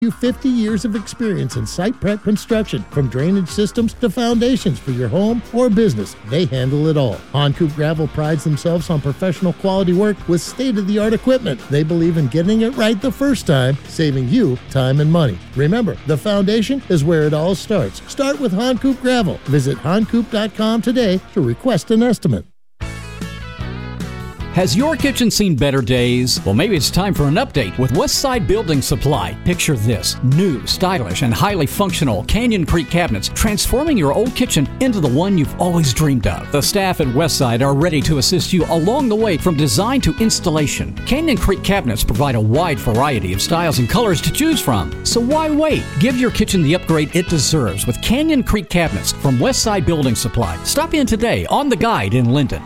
50 years of experience in site prep construction, from drainage systems to foundations for your home or business. They handle it all. Honcoop Gravel prides themselves on professional quality work with state-of-the-art equipment. They believe in getting it right the first time, saving you time and money. Remember, the foundation is where it all starts. Start with Honcoop Gravel. Visit honcoop.com today to request an estimate. Has your kitchen seen better days? Well, maybe it's time for an update with Westside Building Supply. Picture this: new, stylish, and highly functional Canyon Creek cabinets, transforming your old kitchen into the one you've always dreamed of. The staff at Westside are ready to assist you along the way from design to installation. Canyon Creek cabinets provide a wide variety of styles and colors to choose from. So why wait? Give your kitchen the upgrade it deserves with Canyon Creek cabinets from Westside Building Supply. Stop in today on The Guide in Linden.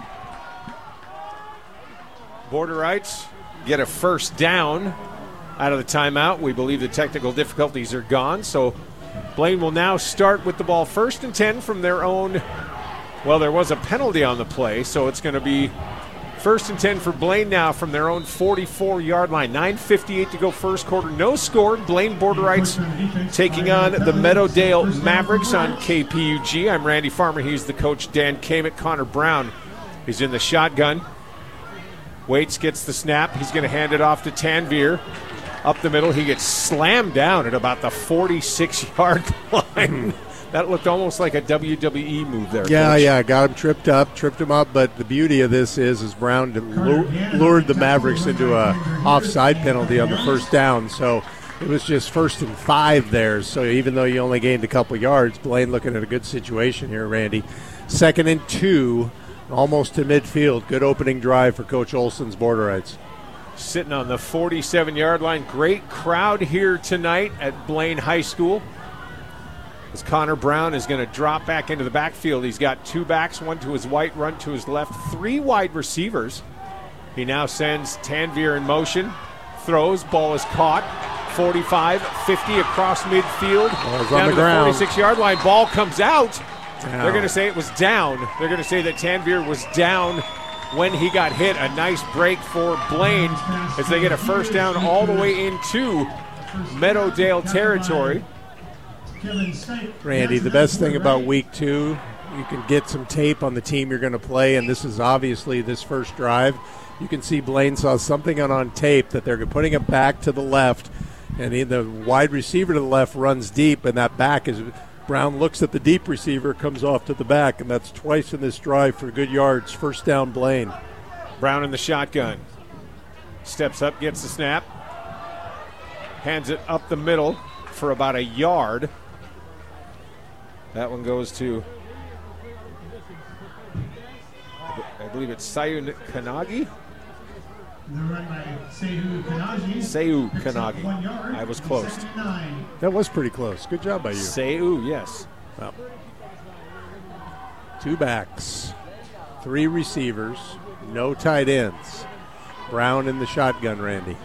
Borderites get a first down out of the timeout. We believe the technical difficulties are gone, so Blaine will now start with the ball 1st and 10 from their own. Well, there was a penalty on the play, so it's going to be 1st and 10 for Blaine now from their own 44-yard line. 9:58 to go first quarter. No score. Blaine Borderites taking on the Meadowdale Mavericks on KPUG. I'm Randy Farmer. He's the coach, Dan Kamick. Connor Brown is in the shotgun. Waits gets the snap. He's going to hand it off to Tanvir. Up the middle, he gets slammed down at about the 46-yard line. That looked almost like a WWE move there. Yeah, Coach. Got him tripped him up. But the beauty of this is Brown lured the Mavericks into a offside penalty on the first down. So it was just 1st and 5 there. So even though you only gained a couple yards, Blaine looking at a good situation here, Randy. 2nd and 2. Almost to midfield. Good opening drive for Coach Olson's Borderites. Sitting on the 47-yard line. Great crowd here tonight at Blaine High School. As Connor Brown is going to drop back into the backfield. He's got 2 backs, one to his right, one to his left, 3 wide receivers. He now sends Tanvir in motion. Throws. Ball is caught. 45, 50 across midfield. Down to the 46-yard line. Ball comes out. They're going to say it was down. They're going to say that Tanvir was down when he got hit. A nice break for Blaine as they get a first down all the way into Meadowdale territory. Randy, the best thing about week 2, you can get some tape on the team you're going to play, and this is obviously this first drive. You can see Blaine saw something on tape that they're putting it back to the left, and the wide receiver to the left runs deep, and that back is – Brown looks at the deep receiver, comes off to the back, and that's twice in this drive for good yards. First down, Blaine. Brown in the shotgun. Steps up, gets the snap. Hands it up the middle for about a yard. That one goes to, I believe it's Sayun Kanagi. Seu Kanagi. I was close. That was pretty close. Good job by you. Seu, yes. Well, 2 backs, 3 receivers, no tight ends. Brown in the shotgun, Randy.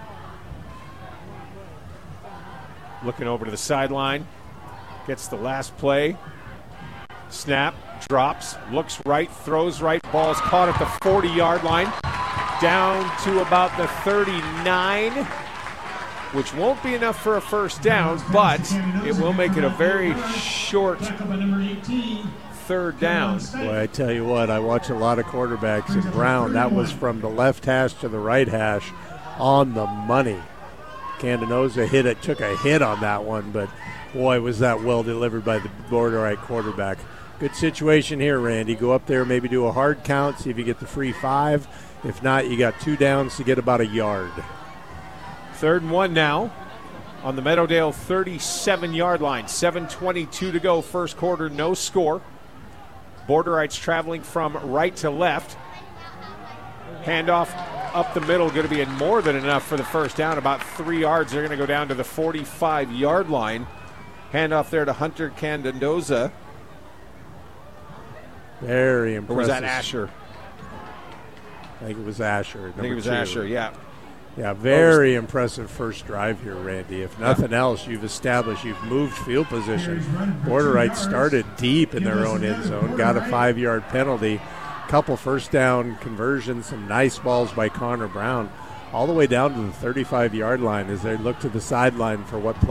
Looking over to the sideline. Gets the last play. Snap, drops, looks right, throws right. Ball's caught at the 40-yard line. Down to about the 39, which won't be enough for a first down, but it will make it a very short 3rd down. Boy, I tell you what, I watch a lot of quarterbacks, and Brown, that was from the left hash to the right hash on the money. Candenosa took a hit on that one, but boy, was that well delivered by the Borderite quarterback. Good situation here, Randy. Go up there, maybe do a hard count, see if you get the free 5. If not, you got 2 downs to get about a yard. 3rd and 1 now on the Meadowdale 37-yard line. 7:22 to go first quarter, no score. Borderites traveling from right to left. Handoff up the middle, going to be more than enough for the first down. About 3 yards. They're going to go down to the 45-yard line. Handoff there to Hunter Candenosa. Very impressive. Or was that Asher? I think it was Asher. I think it was Asher, yeah. Yeah, very impressive first drive here, Randy. If nothing else, you've moved field position. Borderites started deep in their own end zone, got a 5-yard penalty, couple first down conversions, some nice balls by Connor Brown, all the way down to the 35-yard line as they look to the sideline for what play